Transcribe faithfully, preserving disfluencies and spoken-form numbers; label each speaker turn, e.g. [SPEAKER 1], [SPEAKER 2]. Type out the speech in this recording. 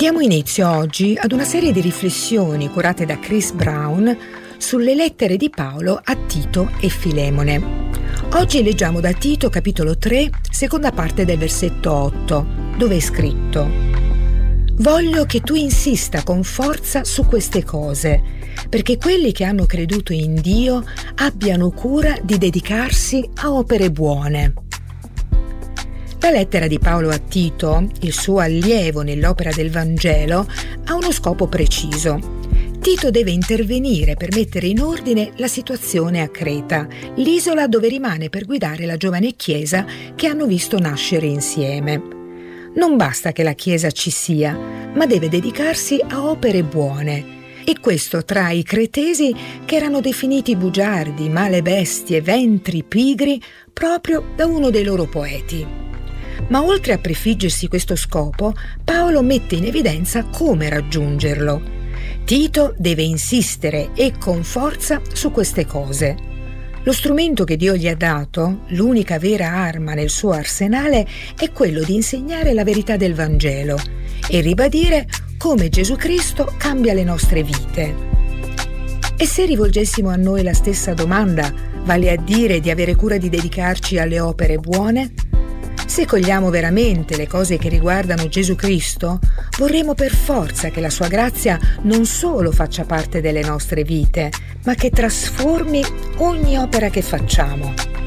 [SPEAKER 1] Diamo inizio oggi ad una serie di riflessioni curate da Chris Brown sulle lettere di Paolo a Tito e Filemone. Oggi leggiamo da Tito capitolo tre, seconda parte del versetto otto, dove è scritto: «Voglio che tu insista con forza su queste cose, perché quelli che hanno creduto in Dio abbiano cura di dedicarsi a opere buone». La lettera di Paolo a Tito, il suo allievo nell'opera del Vangelo, ha uno scopo preciso. Tito deve intervenire per mettere in ordine la situazione a Creta, l'isola dove rimane per guidare la giovane chiesa che hanno visto nascere insieme. Non basta che la chiesa ci sia, ma deve dedicarsi a opere buone. E questo tra i cretesi che erano definiti bugiardi, male bestie, ventri, pigri, proprio da uno dei loro poeti. Ma oltre a prefiggersi questo scopo, Paolo mette in evidenza come raggiungerlo. Tito deve insistere e con forza su queste cose. Lo strumento che Dio gli ha dato, l'unica vera arma nel suo arsenale, è quello di insegnare la verità del Vangelo e ribadire come Gesù Cristo cambia le nostre vite. E se rivolgessimo a noi la stessa domanda, vale a dire di avere cura di dedicarci alle opere buone? Se cogliamo veramente le cose che riguardano Gesù Cristo, vorremmo per forza che la sua grazia non solo faccia parte delle nostre vite, ma che trasformi ogni opera che facciamo.